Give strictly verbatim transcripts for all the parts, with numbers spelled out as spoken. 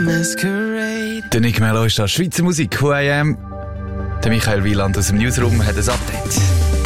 Masquerade. Der Nick Mello ist da, Schweizer Musik, Who I Am. Der Michael Wieland aus dem Newsroom hat ein Update.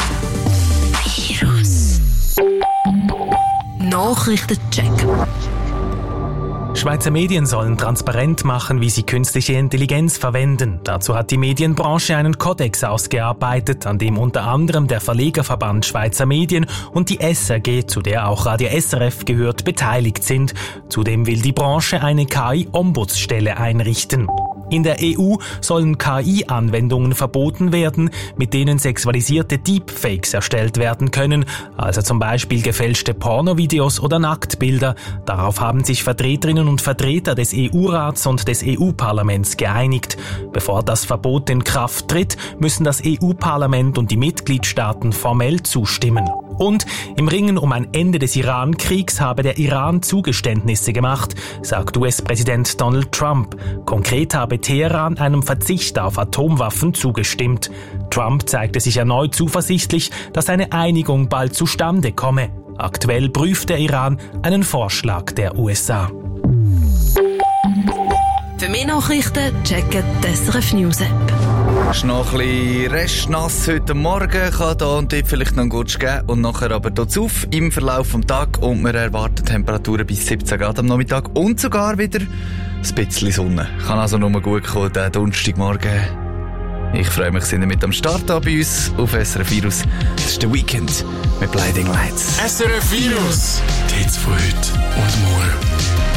Virus. Nachrichtencheck. Schweizer Medien sollen transparent machen, wie sie künstliche Intelligenz verwenden. Dazu hat die Medienbranche einen Kodex ausgearbeitet, an dem unter anderem der Verlegerverband Schweizer Medien und die S R G, zu der auch Radio S R F gehört, beteiligt sind. Zudem will die Branche eine K I-Ombudsstelle einrichten. In der E U sollen K I-Anwendungen verboten werden, mit denen sexualisierte Deepfakes erstellt werden können, also zum Beispiel gefälschte Pornovideos oder Nacktbilder. Darauf haben sich Vertreterinnen und Vertreter des E U-Rats und des E U-Parlaments geeinigt. Bevor das Verbot in Kraft tritt, müssen das E U-Parlament und die Mitgliedstaaten formell zustimmen. Und im Ringen um ein Ende des Iran-Kriegs habe der Iran Zugeständnisse gemacht, sagt U S-Präsident Donald Trump. Konkret habe Teheran einem Verzicht auf Atomwaffen zugestimmt. Trump zeigte sich erneut zuversichtlich, dass eine Einigung bald zustande komme. Aktuell prüft der Iran einen Vorschlag der U S A. Für mehr Nachrichten checken die S R F News App. Es ist noch ein bisschen restnass heute Morgen, kann da und dort vielleicht noch ein Gutsch geben und nachher aber tut's auf im Verlauf des Tages und wir erwarten Temperaturen bis siebzehn Grad am Nachmittag und sogar wieder ein bisschen Sonne. Kann also nur gut kommen, der Donnerstagmorgen. Ich freue mich, sind ihr mit am Start da bei uns auf S R F Virus. Das ist der Weekend mit Blinding Lights. S R F Virus, die Hits von heute und morgen.